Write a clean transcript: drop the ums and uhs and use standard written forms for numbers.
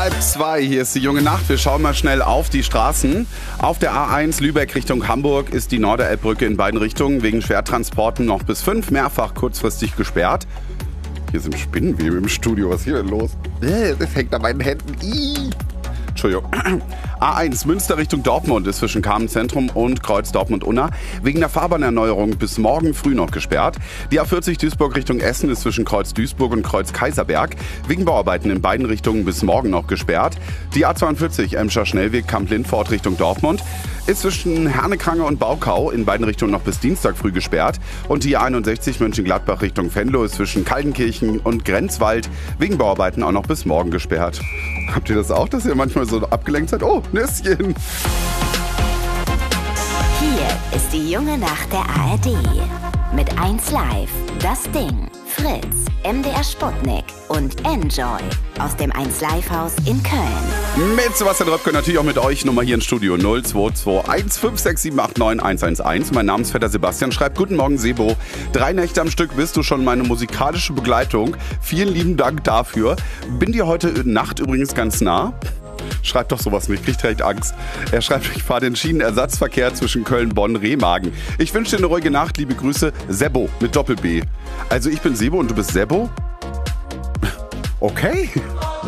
2:30, hier ist die junge Nacht. Wir schauen mal schnell auf die Straßen. Auf der A1 Lübeck Richtung Hamburg ist die Norderelbbrücke in beiden Richtungen wegen Schwertransporten noch bis 5 mehrfach kurzfristig gesperrt. Hier sind Spinnenweben im Studio. Was ist hier denn los? Das hängt an meinen Händen. Entschuldigung. A1 Münster Richtung Dortmund ist zwischen Kamenz-Zentrum und Kreuz Dortmund-Unna wegen der Fahrbahnerneuerung bis morgen früh noch gesperrt. Die A40 Duisburg Richtung Essen ist zwischen Kreuz Duisburg und Kreuz Kaiserberg wegen Bauarbeiten in beiden Richtungen bis morgen noch gesperrt. Die A42 Emscher Schnellweg Kamp-Lindfort Richtung Dortmund ist zwischen Hernekrange und Baukau in beiden Richtungen noch bis Dienstag früh gesperrt. Und die A61 Mönchengladbach Richtung Venlo ist zwischen Kaltenkirchen und Grenzwald wegen Bauarbeiten auch noch bis morgen gesperrt. Habt ihr das auch, dass ihr manchmal so abgelenkt seid? Oh, Nüsschen! Hier ist die junge Nacht der ARD. Mit 1Live, Das Ding, Fritz, MDR Sputnik und Enjoy aus dem 1Live-Haus in Köln. Mit Sebastian Röpke, natürlich auch mit euch. Nummer hier ins Studio 022156789111. Mein Namensvetter Sebastian schreibt: Guten Morgen, Sebo. 3 Nächte am Stück bist du schon meine musikalische Begleitung. Vielen lieben Dank dafür. Bin dir heute Nacht übrigens ganz nah. Schreibt doch sowas nicht, kriegt direkt Angst. Er schreibt, ich fahre den Schienenersatzverkehr zwischen Köln, Bonn, Remagen. Ich wünsche dir eine ruhige Nacht, liebe Grüße, Sebo mit Doppel-B. Also ich bin Sebo und du bist Sebo? Okay.